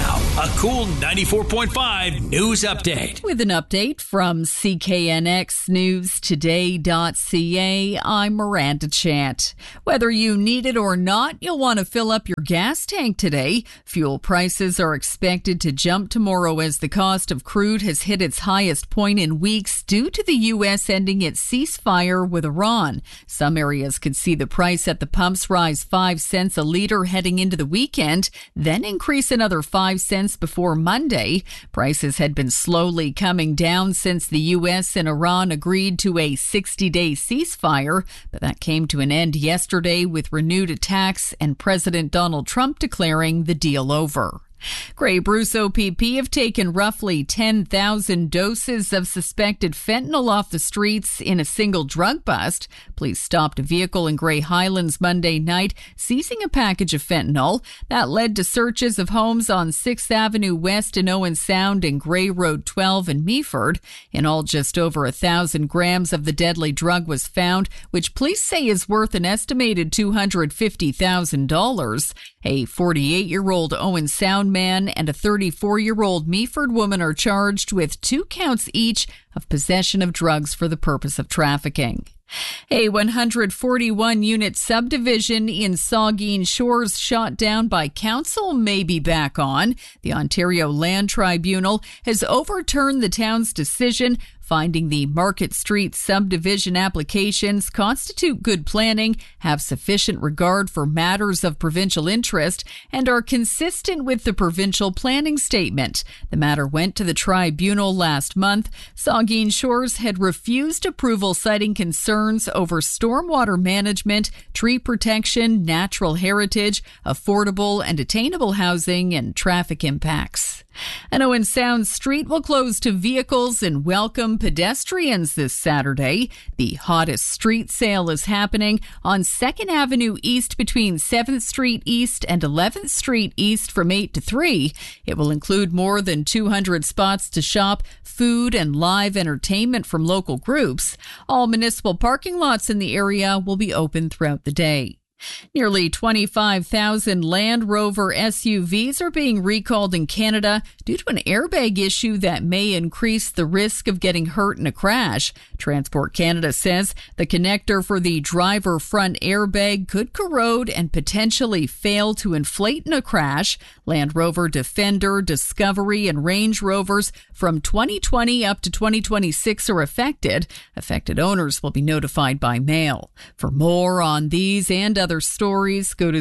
Now, a cool 94.5 news update. With an update from CKNXNewsToday.ca, I'm Miranda Chant. Whether you need it or not, you'll want to fill up your gas tank today. Fuel prices are expected to jump tomorrow as the cost of crude has hit its highest point in weeks due to the U.S. ending its ceasefire with Iran. Some areas could see the price at the pumps rise 5 cents a liter heading into the weekend, then increase another 5 cents before Monday. Prices had been slowly coming down since the U.S. and Iran agreed to a 60-day ceasefire, but that came to an end yesterday with renewed attacks and President Donald Trump declaring the deal over. Grey Bruce OPP have taken roughly 10,000 doses of suspected fentanyl off the streets in a single drug bust. Police stopped a vehicle in Grey Highlands Monday night, seizing a package of fentanyl. That led to searches of homes on 6th Avenue West in Owen Sound and Grey Road 12 in Meaford. In all, just over 1,000 grams of the deadly drug was found, which police say is worth an estimated $250,000. A 48-year-old Owen Sound man and a 34-year-old Meaford woman are charged with 2 counts each of possession of drugs for the purpose of trafficking. A 141-unit subdivision in Saugeen Shores shot down by council may be back on. The Ontario Land Tribunal has overturned the town's decision, finding the Market Street subdivision applications constitute good planning, have sufficient regard for matters of provincial interest, and are consistent with the provincial planning statement. The matter went to the tribunal last month. Saugeen Shores had refused approval, citing concerns over stormwater management, tree protection, natural heritage, affordable and attainable housing, and traffic impacts. An Owen Sound street will close to vehicles and welcome pedestrians this Saturday. The hottest street sale is happening on 2nd Avenue East between 7th Street East and 11th Street East from 8 to 3. It will include more than 200 spots to shop, food and live entertainment from local groups. All municipal parking lots in the area will be open throughout the day. Nearly 25,000 Land Rover SUVs are being recalled in Canada due to an airbag issue that may increase the risk of getting hurt in a crash. Transport Canada says the connector for the driver front airbag could corrode and potentially fail to inflate in a crash. Land Rover Defender, Discovery, and Range Rovers from 2020 up to 2026 are affected. Affected owners will be notified by mail. For more on these and other stories, go to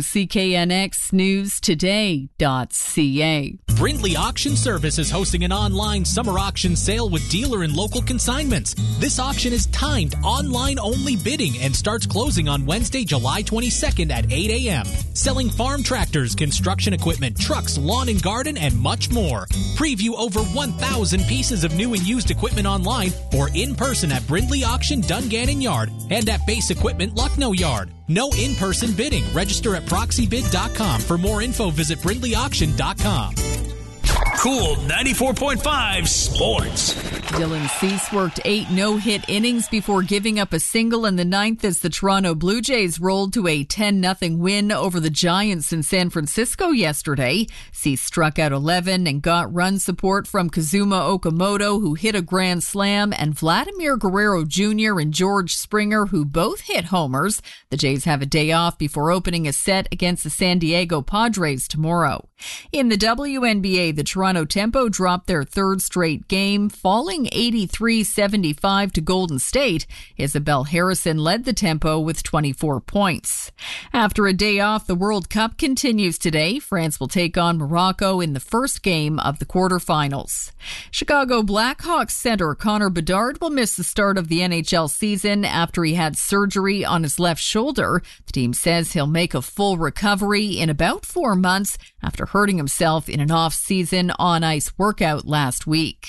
CKNXNewsToday.ca. Brindley Auction Service is hosting an online summer auction sale with dealer and local consignments. This auction is timed online-only bidding and starts closing on Wednesday, July 22nd at 8 a.m. Selling farm tractors, construction equipment, trucks, lawn and garden, and much more. Preview over 1,000 pieces of new and used equipment online or in person at Brindley Auction Dungannon Yard and at Base Equipment Lucknow Yard. No in-person bidding. Register at proxybid.com. For more info, visit brindleyauction.com. Cool 94.5 Sports. Dylan Cease worked 8 no-hit innings before giving up a single in the 9th as the Toronto Blue Jays rolled to a 10-0 win over the Giants in San Francisco yesterday. Cease struck out 11 and got run support from Kazuma Okamoto, who hit a grand slam, and Vladimir Guerrero Jr. and George Springer, who both hit homers. The Jays have a day off before opening a set against the San Diego Padres tomorrow. In the WNBA, the Toronto Tempo dropped their 3rd straight game, falling 83-75 to Golden State. Isabel Harrison led the Tempo with 24 points. After a day off, the World Cup continues today. France will take on Morocco in the first game of the quarterfinals. Chicago Blackhawks center Connor Bedard will miss the start of the NHL season after he had surgery on his left shoulder. The team says he'll make a full recovery in about 4 months after hurting himself in an off-season on-ice workout last week.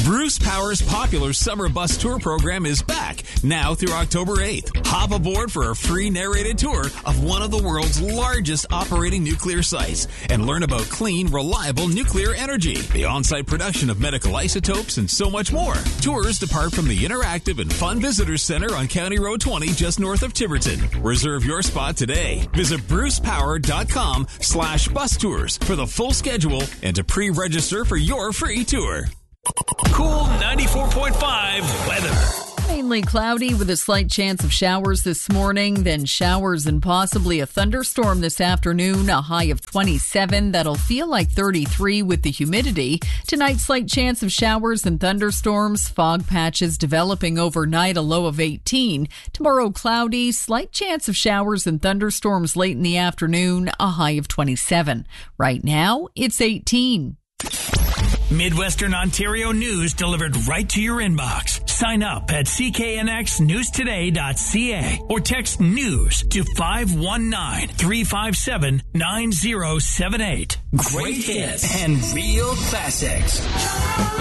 Bruce Power's popular summer bus tour program is back now through October 8th. Hop aboard for a free narrated tour of one of the world's largest operating nuclear sites and learn about clean, reliable nuclear energy, the on-site production of medical isotopes, and so much more. Tours depart from the interactive and fun Visitors Center on County Road 20 just north of Tiverton. Reserve your spot today. Visit brucepower.com/bus tours for the full schedule and to pre-register for your free tour. Cool 94.5 weather. Mainly cloudy with a slight chance of showers this morning, then showers and possibly a thunderstorm this afternoon, a high of 27. That'll feel like 33 with the humidity. Tonight, slight chance of showers and thunderstorms, fog patches developing overnight, a low of 18. Tomorrow, cloudy, slight chance of showers and thunderstorms late in the afternoon, a high of 27. Right now, it's 18. Midwestern Ontario news delivered right to your inbox. Sign up at cknxnewstoday.ca or text news to 519-357-9078. Great hits and real classics.